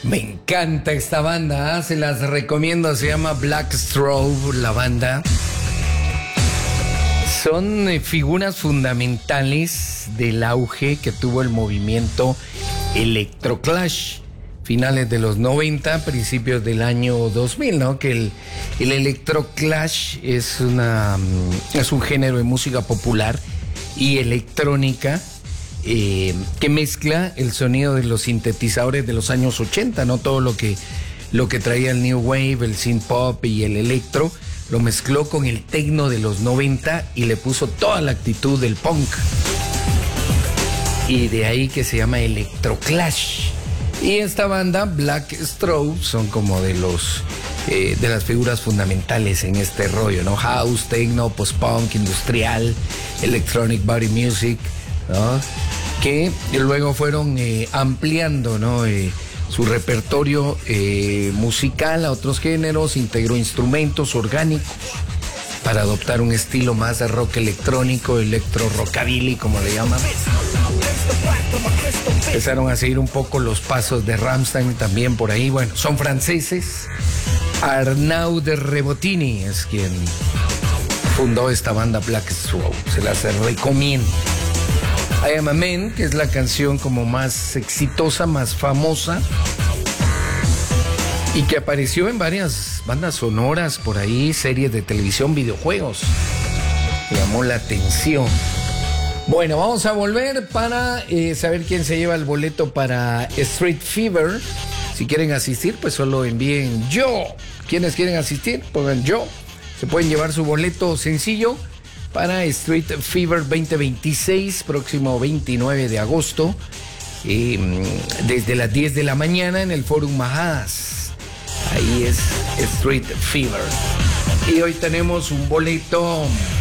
Me encanta esta banda, se las recomiendo, se llama Black Strobe, la banda. Son figuras fundamentales del auge que tuvo el movimiento Electroclash, finales de los 90, principios del año 2000, ¿no? Que el Electroclash es un género de música popular y electrónica que mezcla el sonido de los sintetizadores de los años 80, ¿no? Todo lo que traía el New Wave, el synth pop y el electro, lo mezcló con el techno de los 90 y le puso toda la actitud del punk. Y de ahí que se llama Electroclash. Y esta banda, Black Strobe, son como de las figuras fundamentales en este rollo, ¿no? House, techno, post-punk, industrial, electronic body music, ¿no? Que luego fueron ampliando, ¿no? Su repertorio musical a otros géneros, integró instrumentos orgánicos para adoptar un estilo más de rock electrónico, electro rockabilly, como le llaman. Empezaron a seguir un poco los pasos de Rammstein también por ahí. Bueno, son franceses. Arnaud de Rebotini es quien fundó esta banda Black Strobe. Se las recomiendo. I Am a Man, que es la canción como más exitosa, más famosa, y que apareció en varias bandas sonoras por ahí, series de televisión, videojuegos. Llamó la atención. Bueno, vamos a volver para saber quién se lleva el boleto para Street Fever. Si quieren asistir, pues solo envíen yo. ¿Quiénes quieren asistir? Pongan yo. Se pueden llevar su boleto sencillo para Street Fever 2026, próximo 29 de agosto, desde las 10 de la mañana en el Forum Majadas. Ahí es Street Fever. Y hoy tenemos un boleto